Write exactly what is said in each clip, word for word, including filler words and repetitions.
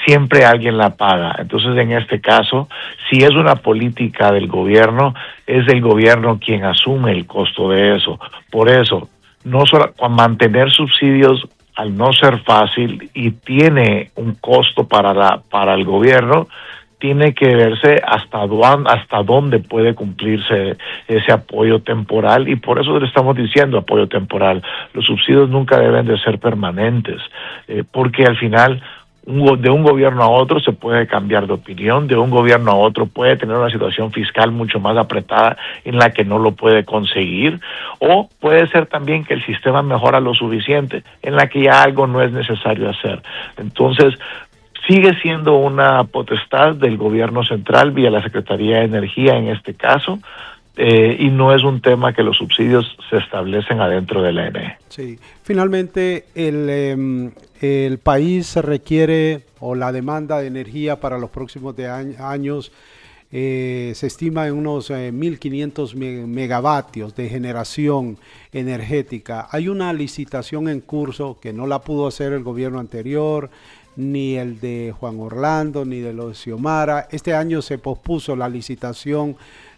siempre alguien la paga. Entonces, en este caso, si es una política del gobierno, es el gobierno quien asume el costo de eso. Por eso, no solo mantener subsidios al no ser fácil y tiene un costo para la para el gobierno, tiene que verse hasta dónde, hasta dónde puede cumplirse ese apoyo temporal, y por eso le estamos diciendo apoyo temporal. Los subsidios nunca deben de ser permanentes, eh, porque al final un, de un gobierno a otro se puede cambiar de opinión, de un gobierno a otro puede tener una situación fiscal mucho más apretada en la que no lo puede conseguir, o puede ser también que el sistema mejora lo suficiente en la que ya algo no es necesario hacer. Entonces, sigue siendo una potestad del gobierno central vía la Secretaría de Energía en este caso, eh, y no es un tema que los subsidios se establecen adentro de la E N E. Sí, finalmente el, eh, el país se requiere, o la demanda de energía para los próximos de año, años eh, se estima en unos eh, mil quinientos megavatios de generación energética. Hay una licitación en curso que no la pudo hacer el gobierno anterior, ni el de Juan Orlando, ni de los de Xiomara. Este año se pospuso la licitación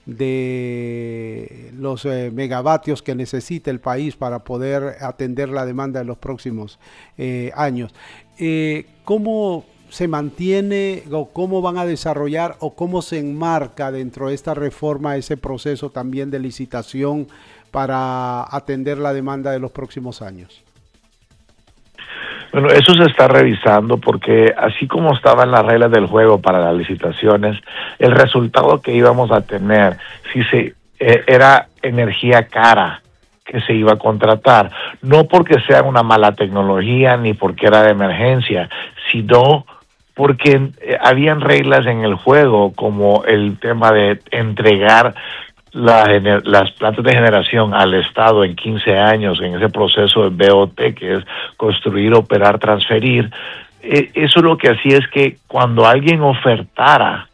de los eh, megavatios que necesita el país para poder atender la demanda de los próximos eh, años. Eh, ¿Cómo se mantiene o cómo van a desarrollar o cómo se enmarca dentro de esta reforma ese proceso también de licitación para atender la demanda de los próximos años? Bueno, eso se está revisando porque así como estaban las reglas del juego para las licitaciones, el resultado que íbamos a tener si se eh, era energía cara que se iba a contratar, no porque sea una mala tecnología ni porque era de emergencia, sino porque eh, habían reglas en el juego como el tema de entregar La, las plantas de generación al Estado en quince años, en ese proceso de B O T, que es construir, operar, transferir. Eh, eso lo que hacía es que cuando alguien ofertara,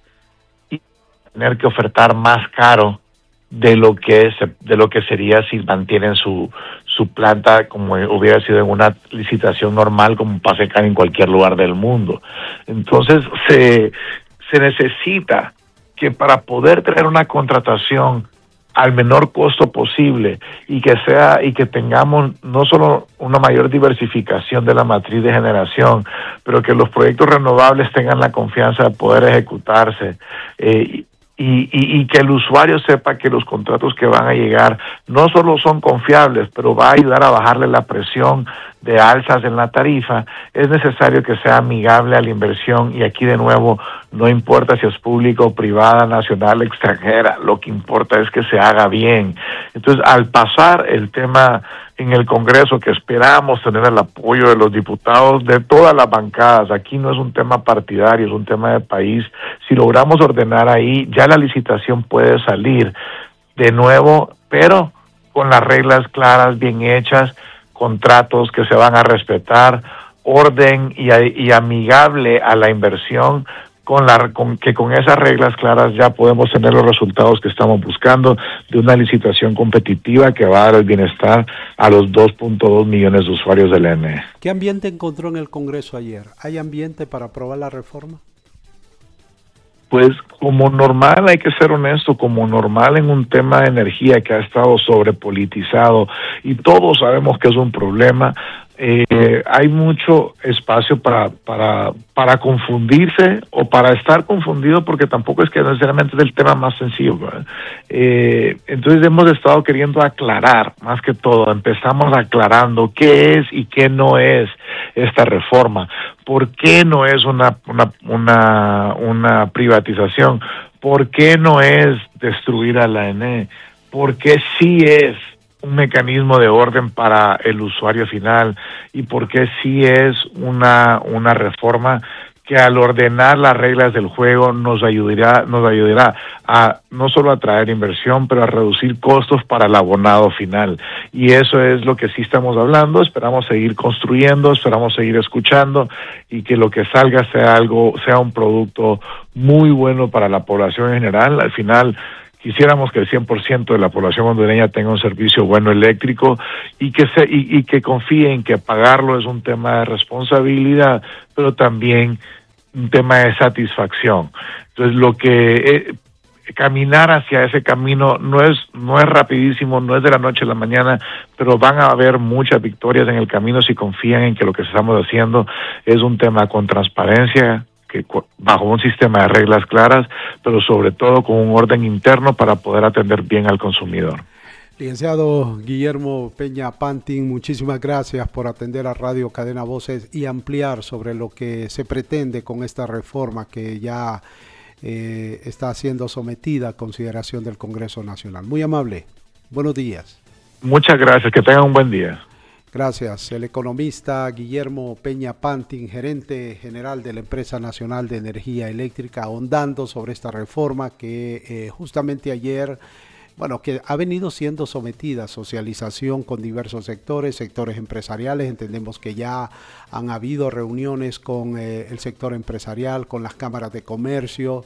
tener que ofertar más caro de lo que es, de lo que sería si mantienen su su planta como hubiera sido en una licitación normal, como pasa en cualquier lugar del mundo. Entonces se se necesita que para poder tener una contratación al menor costo posible y que sea y que tengamos no solo una mayor diversificación de la matriz de generación, pero que los proyectos renovables tengan la confianza de poder ejecutarse, eh, y, y, y que el usuario sepa que los contratos que van a llegar no solo son confiables, pero va a ayudar a bajarle la presión de alzas en la tarifa. Es necesario que sea amigable a la inversión, y aquí de nuevo no importa si es pública o privada, nacional, extranjera, lo que importa es que se haga bien. Entonces, al pasar el tema en el Congreso, que esperamos tener el apoyo de los diputados de todas las bancadas, aquí no es un tema partidario, es un tema de país. Si logramos ordenar ahí, ya la licitación puede salir de nuevo, pero con las reglas claras, bien hechas, contratos que se van a respetar, orden y, y amigable a la inversión, con la con, que con esas reglas claras ya podemos tener los resultados que estamos buscando de una licitación competitiva que va a dar el bienestar a los dos punto dos millones de usuarios del E N E. ¿Qué ambiente encontró en el Congreso ayer? ¿Hay ambiente para aprobar la reforma? Pues como normal, hay que ser honesto, como normal en un tema de energía que ha estado sobrepolitizado y todos sabemos que es un problema, eh, hay mucho espacio para para para confundirse o para estar confundido, porque tampoco es que necesariamente es el tema más sencillo, ¿verdad? Eh, entonces hemos estado queriendo aclarar, más que todo, empezamos aclarando qué es y qué no es esta reforma, por qué no es una una una, una privatización, por qué no es destruir a la E N E, por qué sí es un mecanismo de orden para el usuario final, y porque sí es una una reforma que al ordenar las reglas del juego nos ayudará nos ayudará a no solo atraer inversión, pero a reducir costos para el abonado final. Y eso es lo que sí estamos hablando. Esperamos seguir construyendo, esperamos seguir escuchando, y que lo que salga sea algo, sea un producto muy bueno para la población en general. Al final, quisiéramos que el cien por ciento de la población hondureña tenga un servicio bueno eléctrico, y que se y, y que confíe en que pagarlo es un tema de responsabilidad, pero también un tema de satisfacción. Entonces, lo que eh, caminar hacia ese camino no es no es rapidísimo, no es de la noche a la mañana, pero van a haber muchas victorias en el camino si confían en que lo que estamos haciendo es un tema con transparencia, que bajo un sistema de reglas claras, pero sobre todo con un orden interno para poder atender bien al consumidor. Licenciado Guillermo Peña Pantin, muchísimas gracias por atender a Radio Cadena Voces y ampliar sobre lo que se pretende con esta reforma que ya eh, está siendo sometida a consideración del Congreso Nacional. Muy amable. Buenos días. Muchas gracias. Que tengan un buen día. Gracias. El economista Guillermo Peña Pantin, gerente general de la Empresa Nacional de Energía Eléctrica, ahondando sobre esta reforma que eh, justamente ayer... Bueno, que ha venido siendo sometida a socialización con diversos sectores, sectores empresariales. Entendemos que ya han habido reuniones con eh, el sector empresarial, con las cámaras de comercio,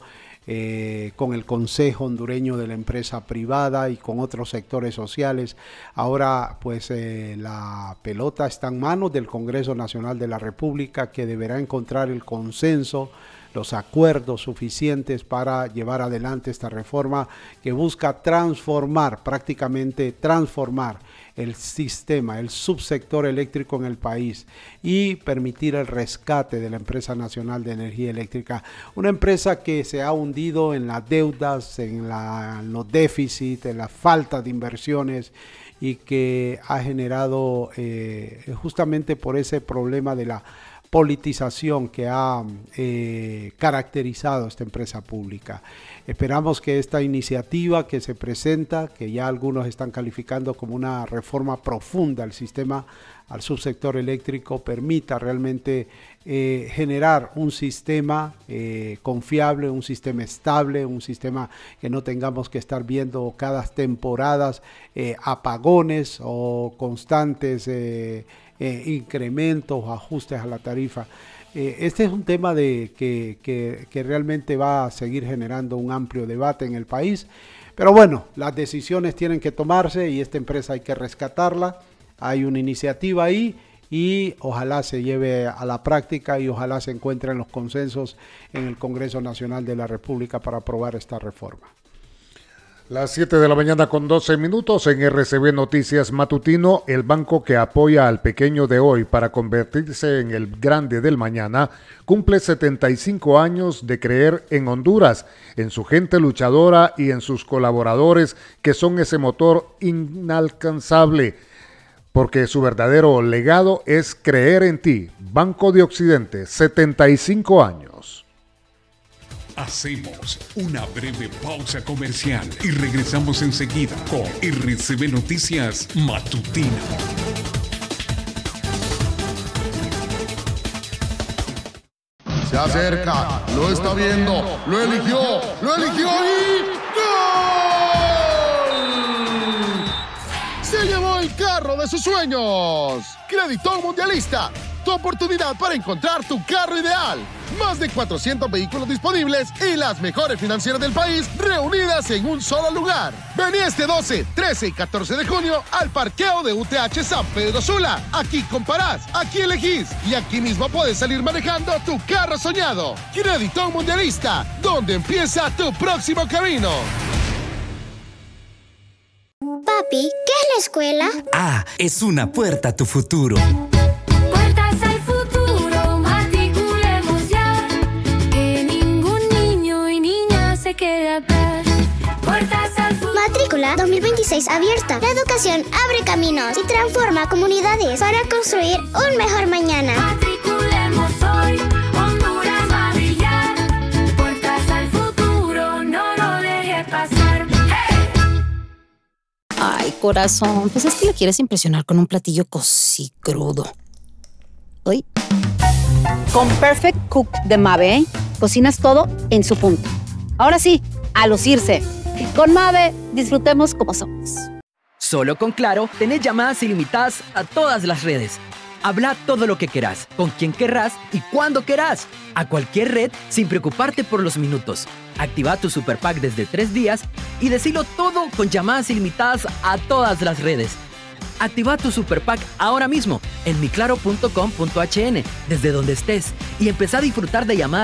eh, con el Consejo Hondureño de la Empresa Privada y con otros sectores sociales. Ahora, pues, eh, la pelota está en manos del Congreso Nacional de la República, que deberá encontrar el consenso, los acuerdos suficientes para llevar adelante esta reforma que busca transformar, prácticamente transformar el sistema, el subsector eléctrico en el país y permitir el rescate de la Empresa Nacional de Energía Eléctrica, una empresa que se ha hundido en las deudas, en, la, en los déficits, en la falta de inversiones y que ha generado eh, justamente por ese problema de la politización que ha eh, caracterizado esta empresa pública. Esperamos que esta iniciativa que se presenta, que ya algunos están calificando como una reforma profunda al sistema, al subsector eléctrico, permita realmente eh, generar un sistema eh, confiable, un sistema estable, un sistema que no tengamos que estar viendo cada temporadas eh, apagones o constantes eh, Eh, incrementos o ajustes a la tarifa. Eh, este es un tema de que, que, que realmente va a seguir generando un amplio debate en el país, pero bueno, las decisiones tienen que tomarse y esta empresa hay que rescatarla. Hay una iniciativa ahí y ojalá se lleve a la práctica y ojalá se encuentren los consensos en el Congreso Nacional de la República para aprobar esta reforma. Las siete de la mañana con doce minutos en R C B Noticias Matutino. El banco que apoya al pequeño de hoy para convertirse en el grande del mañana cumple setenta y cinco años de creer en Honduras, en su gente luchadora y en sus colaboradores que son ese motor inalcanzable, porque su verdadero legado es creer en ti. Banco de Occidente, setenta y cinco años. Hacemos una breve pausa comercial y regresamos enseguida con R C B Noticias Matutino. Se acerca, lo está viendo, lo eligió, lo eligió y ¡gol! Se llevó el carro de sus sueños. Crédito Mundialista, tu oportunidad para encontrar tu carro ideal. Más de cuatrocientos vehículos disponibles y las mejores financieras del país reunidas en un solo lugar. Vení este doce, trece y catorce de junio al parqueo de U T H San Pedro Sula. Aquí comparás, aquí elegís y aquí mismo puedes salir manejando tu carro soñado. Crédito Mundialista, donde empieza tu próximo camino. Papi, ¿qué es la escuela? Ah, es una puerta a tu futuro. Puertas al futuro, matriculemos ya. Que ningún niño y niña se quede atrás. Puertas al futuro. Matrícula dos mil veintiséis abierta. La educación abre caminos y transforma comunidades para construir un mejor mañana. Matriculemos hoy, Honduras va a brillar. Puertas al futuro, no lo dejes pasar. Ay, corazón, pues es que le quieres impresionar con un platillo cosí crudo. Uy. Con Perfect Cook de Mave, ¿eh? Cocinas todo en su punto. Ahora sí, a lucirse. Con Mave, disfrutemos como somos. Solo con Claro, tenés llamadas ilimitadas a todas las redes. Habla todo lo que querás, con quien querrás y cuando querás. A cualquier red sin preocuparte por los minutos. Activa tu Super Pack desde tres días y decilo todo con llamadas ilimitadas a todas las redes. Activa tu Super Pack ahora mismo en mi claro punto com punto h n desde donde estés y empezá a disfrutar de llamadas